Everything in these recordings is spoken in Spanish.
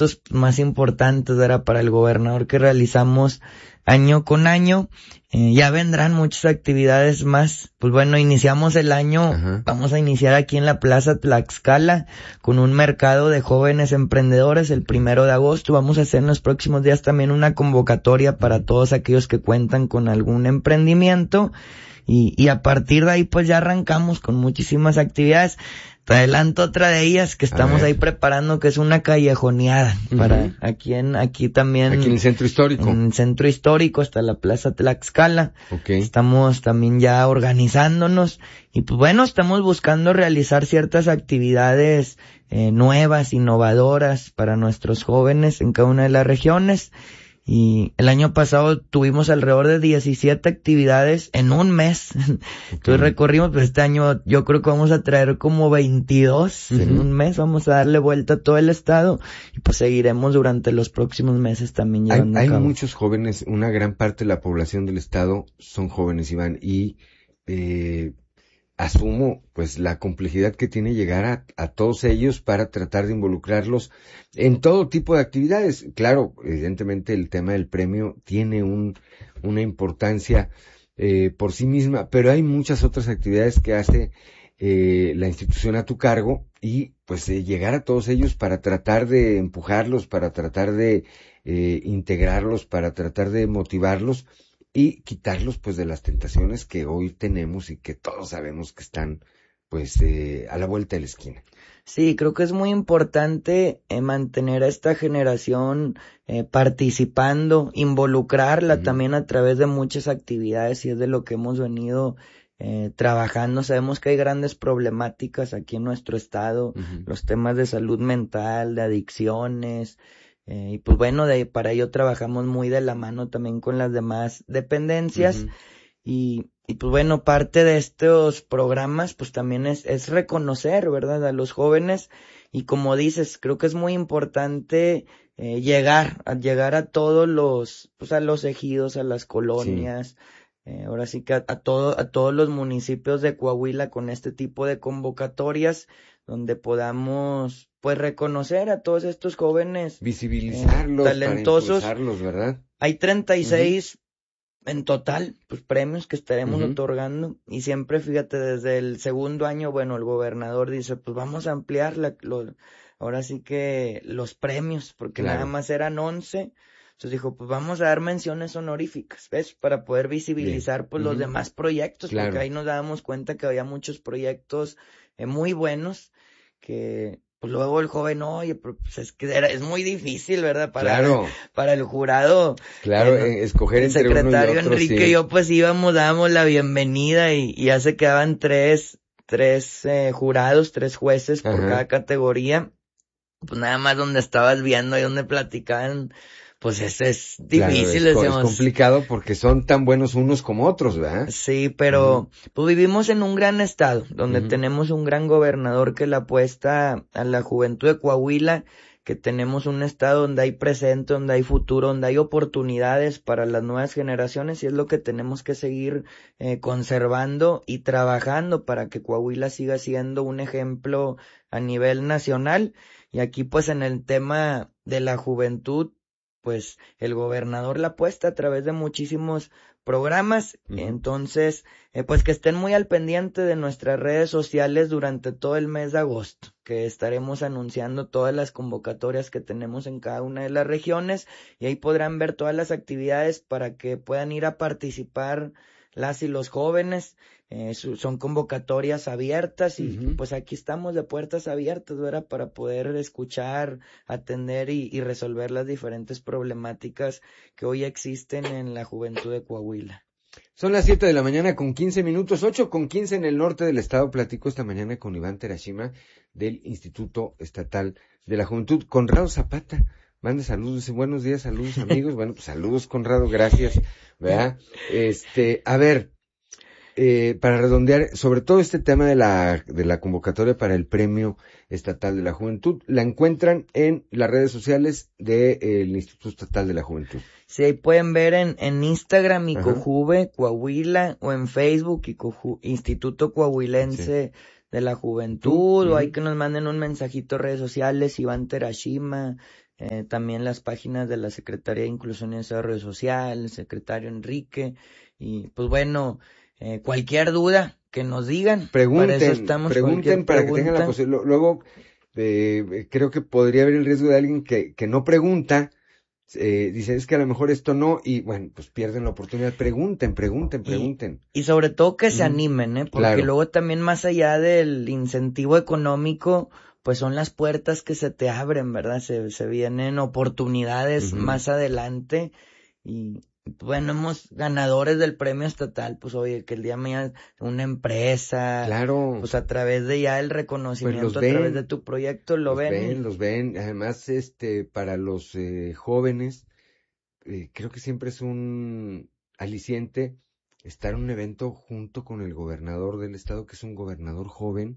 proyectos más importantes, ¿verdad?, para el gobernador que realizamos año con año. Ya vendrán muchas actividades más. Pues bueno, iniciamos el año, vamos a iniciar aquí en la Plaza Tlaxcala con un mercado de jóvenes emprendedores el 1 de agosto. Vamos a hacer en los próximos días también una convocatoria para todos aquellos que cuentan con algún emprendimiento. Y a partir de ahí pues ya arrancamos con muchísimas actividades. Te adelanto otra de ellas que estamos ahí preparando, que es una callejoneada para aquí también. Aquí en el centro histórico. En el centro histórico hasta la Plaza Tlaxcala. Estamos también ya organizándonos y pues bueno, estamos buscando realizar ciertas actividades nuevas, innovadoras para nuestros jóvenes en cada una de las regiones. Y el año pasado tuvimos alrededor de 17 actividades en un mes. Entonces recorrimos, pues este año yo creo que vamos a traer como 22 en un mes. Vamos a darle vuelta a todo el estado y pues seguiremos durante los próximos meses también llevando a cabo. Hay muchos jóvenes, una gran parte de la población del estado son jóvenes, Iván, y asumo pues la complejidad que tiene llegar a todos ellos para tratar de involucrarlos en todo tipo de actividades. Claro, evidentemente el tema del premio tiene una importancia por sí misma, pero hay muchas otras actividades que hace la institución a tu cargo y pues llegar a todos ellos para tratar de empujarlos, para tratar de integrarlos, para tratar de motivarlos y quitarlos pues de las tentaciones que hoy tenemos y que todos sabemos que están pues a la vuelta de la esquina. Sí, creo que es muy importante mantener a esta generación participando, involucrarla también a través de muchas actividades, y es de lo que hemos venido trabajando. Sabemos que hay grandes problemáticas aquí en nuestro estado, los temas de salud mental, de adicciones, y pues bueno, para ello trabajamos muy de la mano también con las demás dependencias. Y pues bueno, parte de estos programas pues también es reconocer, ¿verdad?, a los jóvenes. Y como dices, creo que es muy importante llegar a todos a los ejidos, a las colonias, ahora sí que a todos los municipios de Coahuila con este tipo de convocatorias donde podamos pues reconocer a todos estos jóvenes, visibilizarlos, talentosos, para impulsarlos, ¿verdad? Hay 36 en total, pues premios que estaremos otorgando, y siempre, fíjate, desde el segundo año, bueno, el gobernador dice, pues vamos a ampliar ahora sí que los premios, porque nada más eran 11, entonces dijo, pues vamos a dar menciones honoríficas, ¿ves? Para poder visibilizar pues los demás proyectos, porque ahí nos dábamos cuenta que había muchos proyectos muy buenos, que pues luego el joven, oye, pues es que es muy difícil, ¿verdad? Para el jurado. Claro, escoger entre uno y otro. El secretario Enrique y yo pues dábamos la bienvenida y ya se quedaban tres jurados, 3 jueces por cada categoría. Pues nada más donde estabas viendo y donde platicaban, pues eso es difícil, claro, es complicado porque son tan buenos unos como otros, ¿verdad? Sí, pero pues vivimos en un gran estado, donde tenemos un gran gobernador que le apuesta a la juventud de Coahuila, que tenemos un estado donde hay presente, donde hay futuro, donde hay oportunidades para las nuevas generaciones, y es lo que tenemos que seguir conservando y trabajando para que Coahuila siga siendo un ejemplo a nivel nacional. Y aquí pues en el tema de la juventud, pues el gobernador la apuesta a través de muchísimos programas. Entonces, pues que estén muy al pendiente de nuestras redes sociales durante todo el mes de agosto, que estaremos anunciando todas las convocatorias que tenemos en cada una de las regiones, y ahí podrán ver todas las actividades para que puedan ir a participar las y los jóvenes. Son convocatorias abiertas y pues aquí estamos de puertas abiertas, ¿verdad?, para poder escuchar, atender y resolver las diferentes problemáticas que hoy existen en la juventud de Coahuila. Son las 7 de la mañana con 15 minutos, 8:15 en el norte del estado. Platico esta mañana con Iván Terashima del Instituto Estatal de la Juventud. Conrado Zapata manda saludos, dice buenos días, saludos amigos. Bueno, pues saludos, Conrado, gracias, ¿verdad? A ver, para redondear, sobre todo este tema de la convocatoria para el Premio Estatal de la Juventud, la encuentran en las redes sociales del Instituto Estatal de la Juventud. Sí, ahí pueden ver en Instagram ICOJUVE Coahuila, o en Facebook Instituto Coahuilense de la Juventud, o hay que nos manden un mensajito a redes sociales, Iván Terashima, también las páginas de la Secretaría de Inclusión y Desarrollo Social, el secretario Enrique, y pues bueno, cualquier duda que nos digan. Pregunten, para eso estamos, pregunten para que tengan la posibilidad. Luego, creo que podría haber el riesgo de alguien que no pregunta, dice, es que a lo mejor esto no, y bueno, pues pierden la oportunidad. Pregunten. Y sobre todo que se animen, porque claro. luego también más allá del incentivo económico, pues son las puertas que se te abren, ¿verdad? Se vienen oportunidades más adelante y bueno, hemos ganadores del premio estatal, pues oye, que el día de mañana una empresa, claro, pues a través de ya el reconocimiento, pues a través de tu proyecto los ven. Además, para los jóvenes, creo que siempre es un aliciente estar en un evento junto con el gobernador del estado, que es un gobernador joven,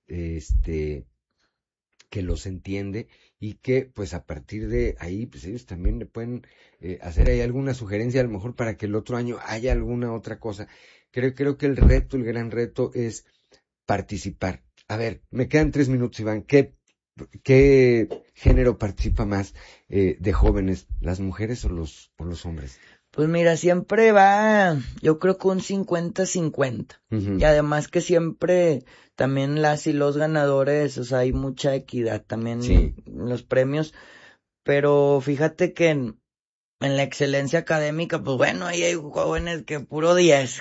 que los entiende y que pues a partir de ahí pues ellos también le pueden hacer ahí alguna sugerencia a lo mejor para que el otro año haya alguna otra cosa. Creo que el gran reto es participar. A ver, me quedan 3 minutos, Iván. ¿Qué género participa más de jóvenes, las mujeres o los hombres? Pues mira, siempre va, yo creo que un 50-50. Y además que siempre también las y los ganadores, o sea, hay mucha equidad también en los premios. Pero fíjate que en la excelencia académica, pues bueno, ahí hay jóvenes que puro 10,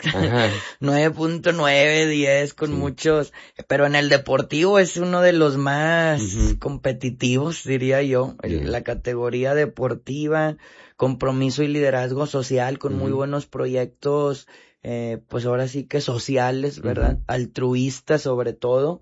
9.9, 10 con muchos, pero en el deportivo es uno de los más competitivos, diría yo, la categoría deportiva, compromiso y liderazgo social con muy buenos proyectos, pues ahora sí que sociales, ¿verdad? Altruistas sobre todo.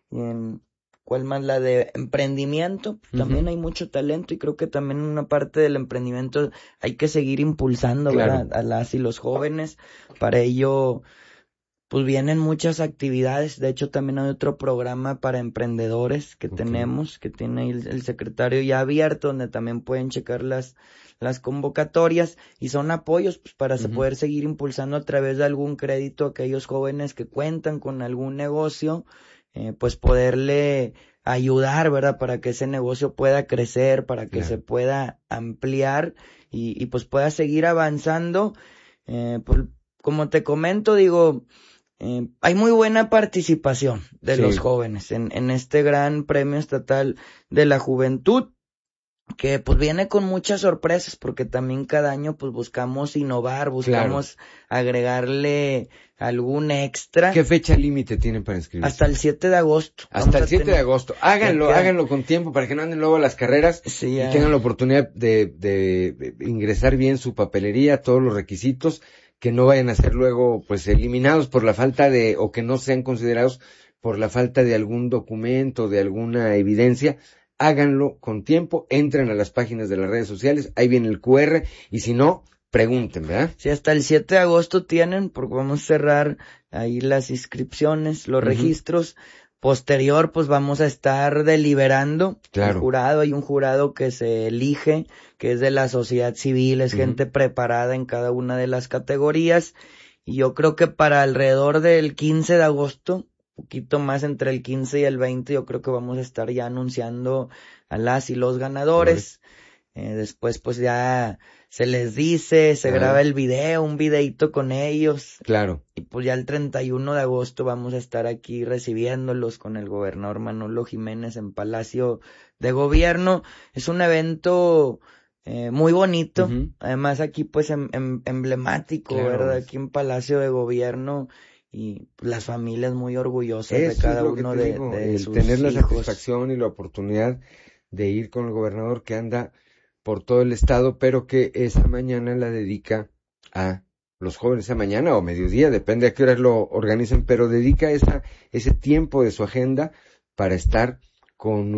¿Cuál más? La de emprendimiento. También hay mucho talento y creo que también una parte del emprendimiento hay que seguir impulsando, ¿verdad? A las y los jóvenes. Para ello, pues vienen muchas actividades. De hecho, también hay otro programa para emprendedores que tenemos, que tiene el secretario ya abierto, donde también pueden checar las convocatorias y son apoyos pues, para poder seguir impulsando a través de algún crédito a aquellos jóvenes que cuentan con algún negocio. Pues poderle ayudar, ¿verdad? Para que ese negocio pueda crecer, para que se pueda ampliar y pues pueda seguir avanzando. Pues, como te comento, digo, hay muy buena participación de los jóvenes en este gran premio estatal de la juventud, que pues viene con muchas sorpresas, porque también cada año pues buscamos innovar, buscamos agregarle algún extra. ¿Qué fecha límite tienen para inscribirse? Hasta el 7 de agosto. Hasta el 7 de agosto. Háganlo con tiempo para que no anden luego a las carreras y tengan la oportunidad de ingresar bien su papelería, todos los requisitos, que no vayan a ser luego pues eliminados por la falta o que no sean considerados por la falta de algún documento, de alguna evidencia. Háganlo con tiempo, entren a las páginas de las redes sociales, ahí viene el QR, y si no, pregunten, ¿verdad? Sí, hasta el 7 de agosto tienen, porque vamos a cerrar ahí las inscripciones, los registros. Posterior, pues vamos a estar deliberando el jurado. Hay un jurado que se elige, que es de la sociedad civil, es gente preparada en cada una de las categorías. Y yo creo que para alrededor del 15 de agosto, poquito más entre el 15 y el 20, yo creo que vamos a estar ya anunciando a las y los ganadores. Después pues ya se les dice, se graba el video, un videito con ellos. Claro. Y pues ya el 31 de agosto vamos a estar aquí recibiéndolos con el gobernador Manolo Jiménez en Palacio de Gobierno. Es un evento muy bonito. Además aquí pues emblemático, ¿verdad? Aquí en Palacio de Gobierno. Y las familias muy orgullosas de cada uno de sus tener la hijos. Satisfacción y la oportunidad de ir con el gobernador que anda por todo el estado, pero que esa mañana la dedica a los jóvenes, esa mañana o mediodía, depende a qué horas lo organicen, pero dedica ese tiempo de su agenda para estar con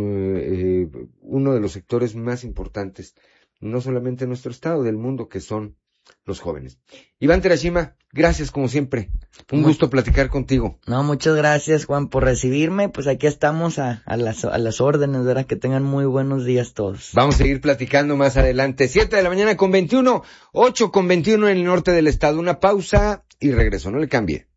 uno de los sectores más importantes, no solamente en nuestro estado, del mundo, que son los jóvenes. Iván Terashima, gracias como siempre. Un gusto platicar contigo. No, muchas gracias, Juan, por recibirme. Pues aquí estamos a las órdenes, ¿verdad? Que tengan muy buenos días todos. Vamos a seguir platicando más adelante. 7 de la mañana con 21, 8 con 21 en el norte del estado. Una pausa y regreso, no le cambie.